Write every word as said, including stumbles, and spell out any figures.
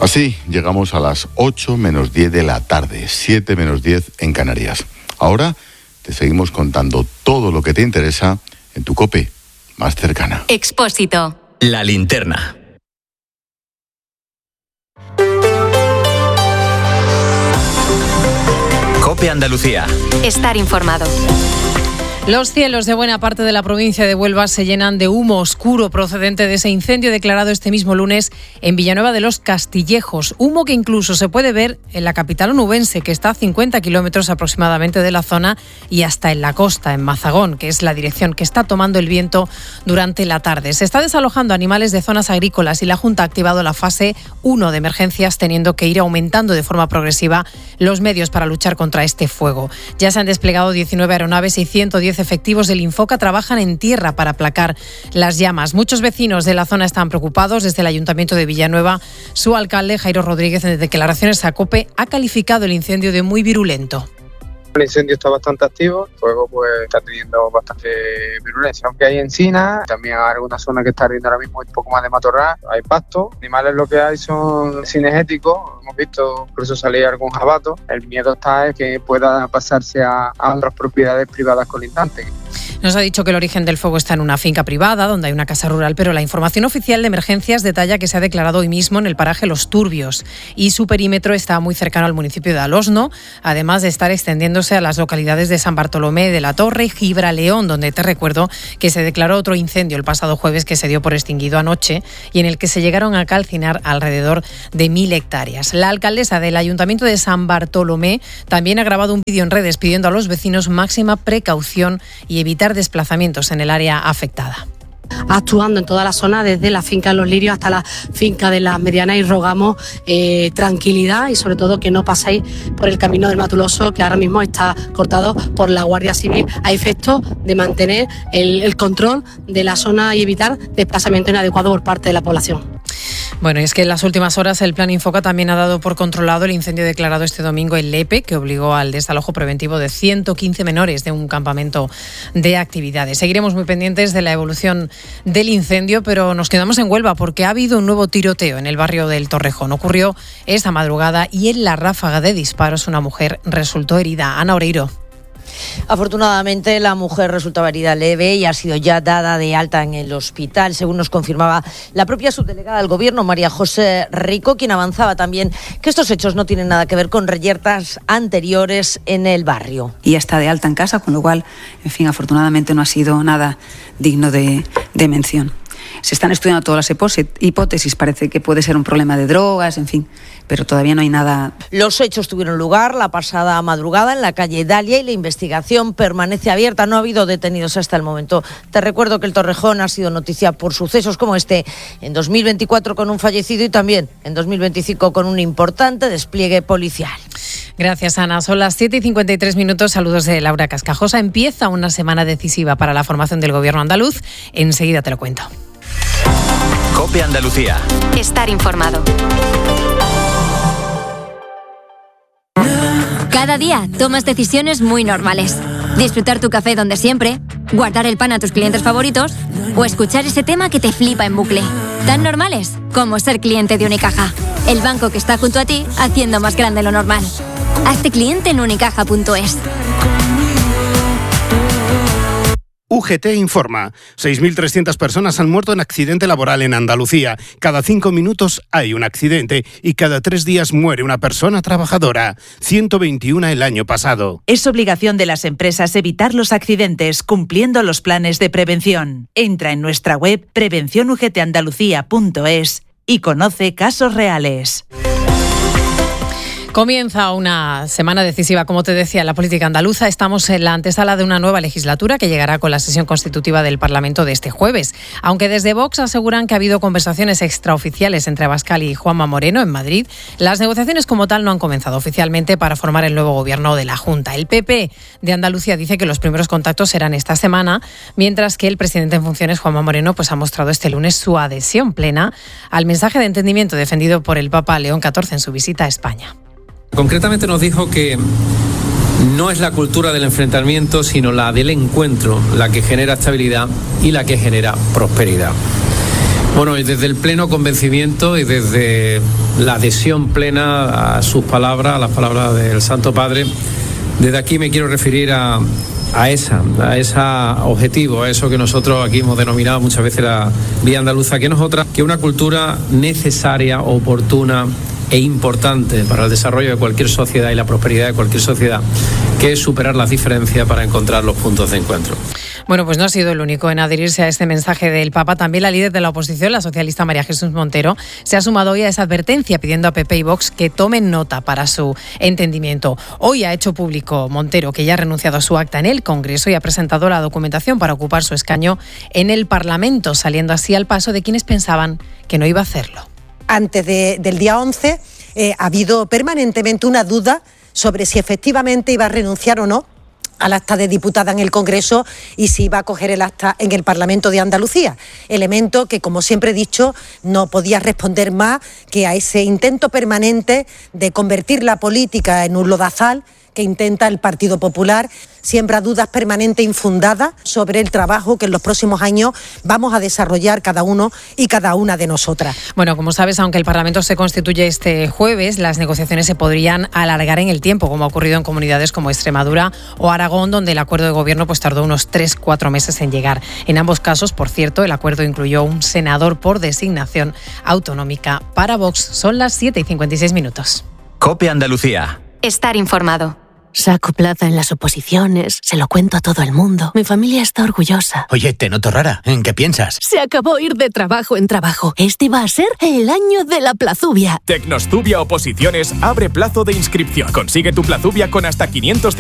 Así llegamos a las ocho menos diez de la tarde, siete menos diez en Canarias. Ahora te seguimos contando todo lo que te interesa en tu COPE más cercana. Expósito. La linterna. COPE Andalucía. Estar informado. Los cielos de buena parte de la provincia de Huelva se llenan de humo oscuro procedente de ese incendio declarado este mismo lunes en Villanueva de los Castillejos. Humo que incluso se puede ver en la capital onubense, que está a cincuenta kilómetros aproximadamente de la zona, y hasta en la costa, en Mazagón, que es la dirección que está tomando el viento durante la tarde. Se está desalojando animales de zonas agrícolas y la Junta ha activado la fase uno de emergencias, teniendo que ir aumentando de forma progresiva los medios para luchar contra este fuego. Ya se han desplegado diecinueve aeronaves y ciento diez efectivos del Infoca trabajan en tierra para aplacar las llamas. Muchos vecinos de la zona están preocupados. Desde el Ayuntamiento de Villanueva, su alcalde, Jairo Rodríguez, en declaraciones a COPE, ha calificado el incendio de muy virulento. El incendio está bastante activo, el fuego pues está teniendo bastante virulencia, aunque hay encinas, también hay alguna zona que está ardiendo ahora mismo, un poco más de matorral, hay pasto, animales lo que hay son cinegéticos, hemos visto incluso salir algún jabato, el miedo está es que pueda pasarse a, a otras propiedades privadas colindantes. Nos ha dicho que el origen del fuego está en una finca privada, donde hay una casa rural, pero la información oficial de emergencias detalla que se ha declarado hoy mismo en el paraje Los Turbios y su perímetro está muy cercano al municipio de Alosno, además de estar extendiéndose a las localidades de San Bartolomé de la Torre y Gibraleón, donde te recuerdo que se declaró otro incendio el pasado jueves que se dio por extinguido anoche y en el que se llegaron a calcinar alrededor de mil hectáreas. La alcaldesa del Ayuntamiento de San Bartolomé también ha grabado un vídeo en redes pidiendo a los vecinos máxima precaución y evitar desplazamientos en el área afectada. Actuando en toda la zona, desde la finca de Los Lirios hasta la finca de Las Medianas, y rogamos eh, tranquilidad y sobre todo que no paséis por el camino del Matuloso, que ahora mismo está cortado por la Guardia Civil a efecto de mantener el, el control de la zona y evitar desplazamiento inadecuado por parte de la población. Bueno, y es que en las últimas horas el Plan Infoca también ha dado por controlado el incendio declarado este domingo en Lepe, que obligó al desalojo preventivo de ciento quince menores de un campamento de actividades. Seguiremos muy pendientes de la evolución del incendio, pero nos quedamos en Huelva porque ha habido un nuevo tiroteo en el barrio del Torrejón. Ocurrió esta madrugada y en la ráfaga de disparos una mujer resultó herida. Ana Oreiro. Afortunadamente, la mujer resultaba herida leve y ha sido ya dada de alta en el hospital, según nos confirmaba la propia subdelegada del Gobierno, María José Rico, quien avanzaba también que estos hechos no tienen nada que ver con reyertas anteriores en el barrio. Y está de alta en casa, con lo cual, en fin, afortunadamente no ha sido nada digno de, de mención. Se están estudiando todas las hipótesis, parece que puede ser un problema de drogas, en fin, pero todavía no hay nada. Los hechos tuvieron lugar la pasada madrugada en la calle Dalia y la investigación permanece abierta. No ha habido detenidos hasta el momento. Te recuerdo que el Torrejón ha sido noticia por sucesos como este en dos mil veinticuatro con un fallecido y también en dos mil veinticinco con un importante despliegue policial. Gracias, Ana. Son las siete y cincuenta y tres minutos. Saludos de Laura Cascajosa. Empieza una semana decisiva para la formación del Gobierno andaluz. Enseguida te lo cuento. COPE Andalucía. Estar informado. Cada día tomas decisiones muy normales. Disfrutar tu café donde siempre, guardar el pan a tus clientes favoritos o escuchar ese tema que te flipa en bucle. Tan normales como ser cliente de Unicaja, el banco que está junto a ti haciendo más grande lo normal. Hazte cliente en unicaja punto es. U G T informa. seis mil trescientas personas han muerto en accidente laboral en Andalucía. Cada cinco minutos hay un accidente y cada tres días muere una persona trabajadora. ciento veintiuno el año pasado. Es obligación de las empresas evitar los accidentes cumpliendo los planes de prevención. Entra en nuestra web prevención u g t andalucía punto es y conoce casos reales. Comienza una semana decisiva, como te decía, en la política andaluza. Estamos en la antesala de una nueva legislatura que llegará con la sesión constitutiva del Parlamento de este jueves. Aunque desde Vox aseguran que ha habido conversaciones extraoficiales entre Abascal y Juanma Moreno en Madrid, las negociaciones como tal no han comenzado oficialmente para formar el nuevo gobierno de la Junta. El P P de Andalucía dice que los primeros contactos serán esta semana, mientras que el presidente en funciones, Juanma Moreno, pues ha mostrado este lunes su adhesión plena al mensaje de entendimiento defendido por el Papa León catorce en su visita a España. Concretamente nos dijo que no es la cultura del enfrentamiento, sino la del encuentro, la que genera estabilidad y la que genera prosperidad. Bueno, y desde el pleno convencimiento y desde la adhesión plena a sus palabras, a las palabras del Santo Padre, desde aquí me quiero referir a, a esa, a ese objetivo, a eso que nosotros aquí hemos denominado muchas veces la vía andaluza, que no es otra que una cultura necesaria, oportuna e importante para el desarrollo de cualquier sociedad y la prosperidad de cualquier sociedad, que es superar las diferencias para encontrar los puntos de encuentro. Bueno, pues no ha sido el único en adherirse a este mensaje del Papa. También la líder de la oposición, la socialista María Jesús Montero, se ha sumado hoy a esa advertencia pidiendo a P P y Vox que tomen nota para su entendimiento. Hoy ha hecho público Montero que ya ha renunciado a su acta en el Congreso y ha presentado la documentación para ocupar su escaño en el Parlamento, saliendo así al paso de quienes pensaban que no iba a hacerlo. Antes de, del día once eh, ha habido permanentemente una duda sobre si efectivamente iba a renunciar o no al acta de diputada en el Congreso y si iba a coger el acta en el Parlamento de Andalucía. Elemento que, como siempre he dicho, no podía responder más que a ese intento permanente de convertir la política en un lodazal que intenta el Partido Popular. Siembra dudas permanentes infundadas sobre el trabajo que en los próximos años vamos a desarrollar cada uno y cada una de nosotras. Bueno, como sabes, aunque el Parlamento se constituye este jueves, las negociaciones se podrían alargar en el tiempo, como ha ocurrido en comunidades como Extremadura o Aragón, donde el acuerdo de gobierno pues tardó unos tres cuatro meses en llegar. En ambos casos, por cierto, el acuerdo incluyó un senador por designación autonómica para Vox. Son las siete y cincuenta y seis minutos. COPE Andalucía. Estar informado. Saco plaza en las oposiciones, se lo cuento a todo el mundo. Mi familia está orgullosa. Oye, te noto rara. ¿En qué piensas? Se acabó ir de trabajo en trabajo. Este va a ser el año de la plazubia. Tecnostubia Oposiciones abre plazo de inscripción. Consigue tu plazubia con hasta quinientos